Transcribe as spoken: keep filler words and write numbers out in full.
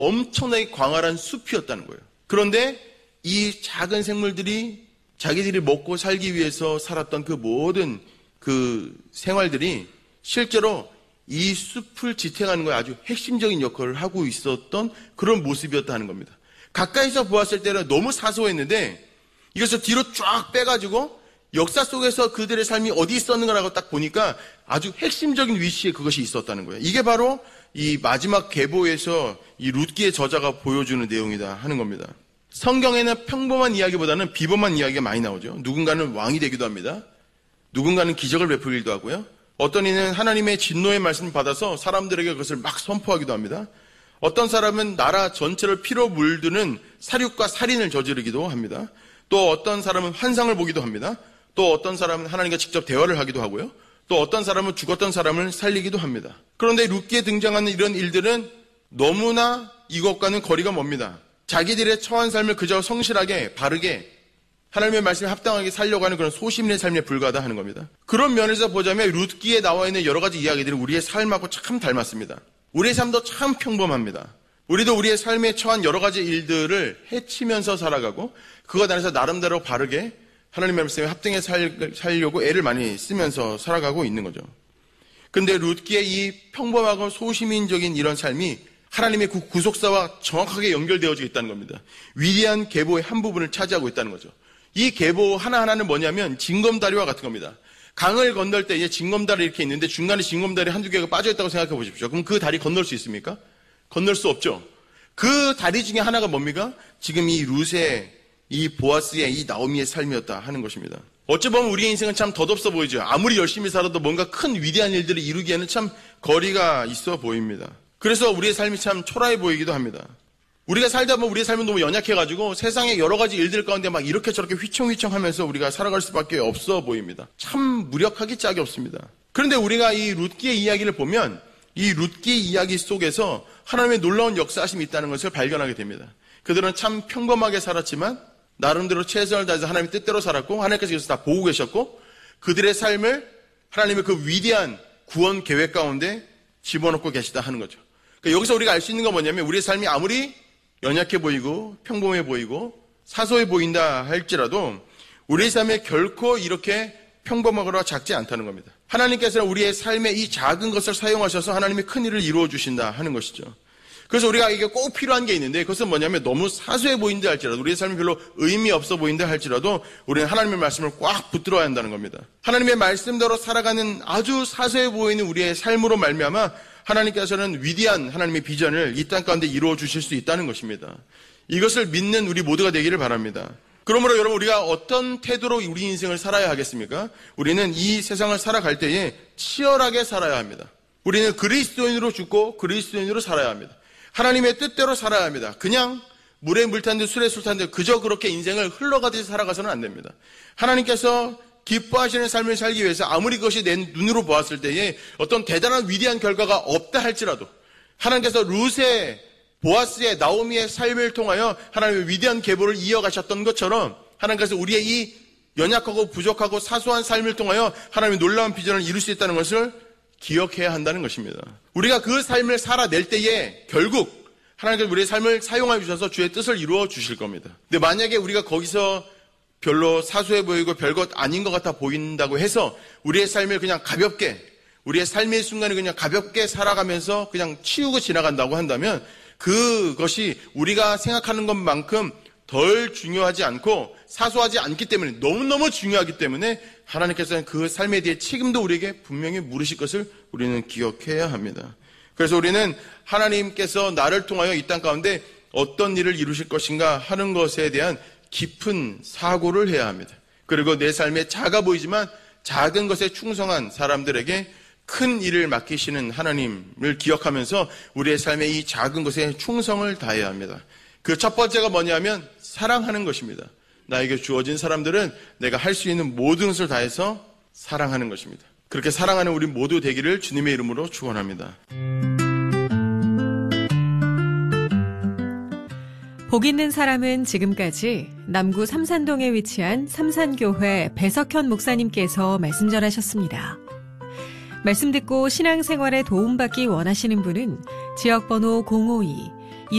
엄청나게 광활한 숲이었다는 거예요. 그런데 이 작은 생물들이 자기들이 먹고 살기 위해서 살았던 그 모든 그 생활들이 실제로 이 숲을 지탱하는 거에 아주 핵심적인 역할을 하고 있었던 그런 모습이었다는 겁니다. 가까이서 보았을 때는 너무 사소했는데 이것을 뒤로 쫙 빼가지고 역사 속에서 그들의 삶이 어디 있었는가라고 딱 보니까 아주 핵심적인 위치에 그것이 있었다는 거예요. 이게 바로 이 마지막 계보에서 이 룻기의 저자가 보여주는 내용이다 하는 겁니다. 성경에는 평범한 이야기보다는 비범한 이야기가 많이 나오죠. 누군가는 왕이 되기도 합니다. 누군가는 기적을 베풀기도 하고요. 어떤 이는 하나님의 진노의 말씀을 받아서 사람들에게 그것을 막 선포하기도 합니다. 어떤 사람은 나라 전체를 피로 물드는 살육과 살인을 저지르기도 합니다. 또 어떤 사람은 환상을 보기도 합니다. 또 어떤 사람은 하나님과 직접 대화를 하기도 하고요. 또 어떤 사람은 죽었던 사람을 살리기도 합니다. 그런데 룻기에 등장하는 이런 일들은 너무나 이것과는 거리가 멉니다. 자기들의 처한 삶을 그저 성실하게 바르게 하나님의 말씀에 합당하게 살려고 하는 그런 소시민의 삶에 불과하다 하는 겁니다. 그런 면에서 보자면 룻기에 나와 있는 여러 가지 이야기들이 우리의 삶하고 참 닮았습니다. 우리의 삶도 참 평범합니다. 우리도 우리의 삶에 처한 여러 가지 일들을 헤치면서 살아가고 그것 안에서 나름대로 바르게 하나님의 말씀에 합당해 살, 살려고 애를 많이 쓰면서 살아가고 있는 거죠. 근데 룻기의 이 평범하고 소시민적인 이런 삶이 하나님의 그 구속사와 정확하게 연결되어져 있다는 겁니다. 위대한 계보의 한 부분을 차지하고 있다는 거죠. 이 계보 하나하나는 뭐냐면 징검다리와 같은 겁니다. 강을 건널 때 징검다리 이렇게 있는데 중간에 징검다리 한두 개가 빠져있다고 생각해 보십시오. 그럼 그 다리 건널 수 있습니까? 건널 수 없죠. 그 다리 중에 하나가 뭡니까? 지금 이 룻의, 이 보아스의, 이 나오미의 삶이었다 하는 것입니다. 어찌 보면 우리의 인생은 참 덧없어 보이죠. 아무리 열심히 살아도 뭔가 큰 위대한 일들을 이루기에는 참 거리가 있어 보입니다. 그래서 우리의 삶이 참 초라해 보이기도 합니다. 우리가 살다 보면 우리의 삶은 너무 연약해가지고 세상의 여러 가지 일들 가운데 막 이렇게 저렇게 휘청휘청 하면서 우리가 살아갈 수밖에 없어 보입니다. 참 무력하기 짝이 없습니다. 그런데 우리가 이 룻기의 이야기를 보면 이 룻기 이야기 속에서 하나님의 놀라운 역사하심이 있다는 것을 발견하게 됩니다. 그들은 참 평범하게 살았지만 나름대로 최선을 다해서 하나님의 뜻대로 살았고 하나님께서 이것을 다 보고 계셨고 그들의 삶을 하나님의 그 위대한 구원 계획 가운데 집어넣고 계시다 하는 거죠. 그러니까 여기서 우리가 알 수 있는 건 뭐냐면 우리의 삶이 아무리 연약해 보이고 평범해 보이고 사소해 보인다 할지라도 우리의 삶에 결코 이렇게 평범하거나 작지 않다는 겁니다. 하나님께서는 우리의 삶의 이 작은 것을 사용하셔서 하나님의 큰 일을 이루어 주신다 하는 것이죠. 그래서 우리가 이게 꼭 필요한 게 있는데 그것은 뭐냐면 너무 사소해 보인다 할지라도 우리의 삶이 별로 의미 없어 보인다 할지라도 우리는 하나님의 말씀을 꽉 붙들어야 한다는 겁니다. 하나님의 말씀대로 살아가는 아주 사소해 보이는 우리의 삶으로 말미암아 하나님께서는 위대한 하나님의 비전을 이 땅 가운데 이루어 주실 수 있다는 것입니다. 이것을 믿는 우리 모두가 되기를 바랍니다. 그러므로 여러분 우리가 어떤 태도로 우리 인생을 살아야 하겠습니까? 우리는 이 세상을 살아갈 때에 치열하게 살아야 합니다. 우리는 그리스도인으로 죽고 그리스도인으로 살아야 합니다. 하나님의 뜻대로 살아야 합니다. 그냥 물에 물 탄 듯 술에 술 탄 듯 그저 그렇게 인생을 흘러가듯이 살아가서는 안 됩니다. 하나님께서 기뻐하시는 삶을 살기 위해서 아무리 그것이 내 눈으로 보았을 때에 어떤 대단한 위대한 결과가 없다 할지라도 하나님께서 룻의, 보아스의, 나오미의 삶을 통하여 하나님의 위대한 계보를 이어가셨던 것처럼 하나님께서 우리의 이 연약하고 부족하고 사소한 삶을 통하여 하나님의 놀라운 비전을 이룰 수 있다는 것을 기억해야 한다는 것입니다. 우리가 그 삶을 살아낼 때에 결국 하나님께서 우리의 삶을 사용하여 주셔서 주의 뜻을 이루어 주실 겁니다. 근데 만약에 우리가 거기서 별로 사소해 보이고 별것 아닌 것 같아 보인다고 해서 우리의 삶을 그냥 가볍게 우리의 삶의 순간을 그냥 가볍게 살아가면서 그냥 치우고 지나간다고 한다면 그것이 우리가 생각하는 것만큼 덜 중요하지 않고 사소하지 않기 때문에 너무너무 중요하기 때문에 하나님께서는 그 삶에 대해 책임도 우리에게 분명히 물으실 것을 우리는 기억해야 합니다. 그래서 우리는 하나님께서 나를 통하여 이 땅 가운데 어떤 일을 이루실 것인가 하는 것에 대한 깊은 사고를 해야 합니다. 그리고 내 삶에 작아 보이지만 작은 것에 충성한 사람들에게 큰 일을 맡기시는 하나님을 기억하면서 우리의 삶의 이 작은 것에 충성을 다해야 합니다. 그 첫 번째가 뭐냐면 사랑하는 것입니다. 나에게 주어진 사람들은 내가 할 수 있는 모든 것을 다해서 사랑하는 것입니다. 그렇게 사랑하는 우리 모두 되기를 주님의 이름으로 축원합니다. 복 있는 사람은 지금까지 남구 삼산동에 위치한 삼산교회 배석현 목사님께서 말씀 전하셨습니다. 말씀 듣고 신앙생활에 도움받기 원하시는 분은 지역번호 공오이